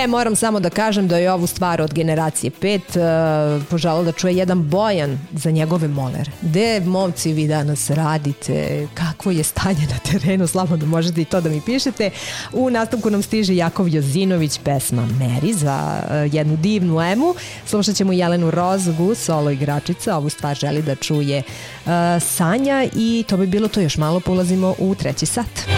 Moram samo da kažem da je ovu stvar od generacije 5 poželao da čuje jedan Bojan za njegove molere. Gde, momci, vi danas radite? Kakvo je stanje na terenu? Slobodno možete i to da mi pišete. U nastavku nam stiže Jakov Jozinović, pesma Meri za jednu divnu emu. Slušat ćemo Jelenu Rozgu, solo igračica. Ovu stvar želi da čuje Sanja i to bi bilo to. Još malo, ulazimo u treći sat.